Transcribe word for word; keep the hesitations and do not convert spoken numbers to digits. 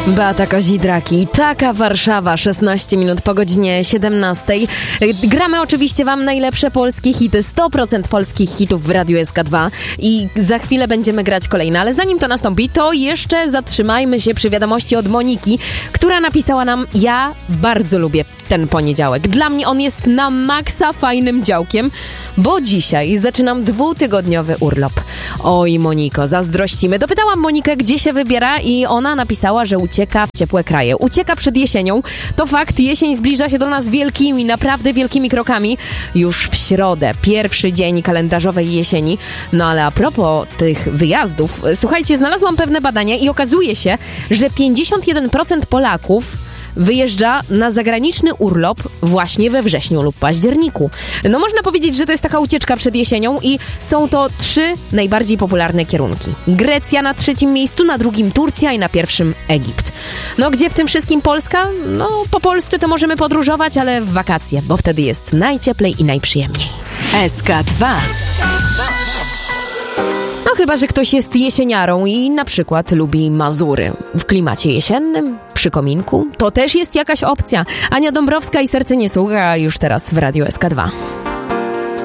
Beata Kozidraki, taka Warszawa, szesnaście minut po godzinie siedemnastej. Gramy oczywiście wam najlepsze polskie hity, sto procent polskich hitów w Radiu S K dwa i za chwilę będziemy grać kolejne, ale zanim to nastąpi, to jeszcze zatrzymajmy się przy wiadomości od Moniki, która napisała nam: ja bardzo lubię ten poniedziałek. Dla mnie on jest na maksa fajnym działkiem, bo dzisiaj zaczynam dwutygodniowy urlop. Oj, Moniko, zazdrościmy. Dopytałam Monikę, gdzie się wybiera i ona napisała, że ucieka w ciepłe kraje. Ucieka przed jesienią. To fakt, jesień zbliża się do nas wielkimi, naprawdę wielkimi krokami. Już w środę, pierwszy dzień kalendarzowej jesieni. No ale a propos tych wyjazdów, słuchajcie, znalazłam pewne badania i okazuje się, że pięćdziesiąt jeden procent Polaków wyjeżdża na zagraniczny urlop właśnie we wrześniu lub październiku. No można powiedzieć, że to jest taka ucieczka przed jesienią i są to trzy najbardziej popularne kierunki. Grecja na trzecim miejscu, na drugim Turcja i na pierwszym Egipt. No gdzie w tym wszystkim Polska? No po Polsce to możemy podróżować, ale w wakacje, bo wtedy jest najcieplej i najprzyjemniej. S K dwa. No chyba, że ktoś jest jesieniarą i na przykład lubi Mazury. W klimacie jesiennym, przy kominku, to też jest jakaś opcja. Ania Dąbrowska i Serce nie słucha już teraz w Radiu S K dwa.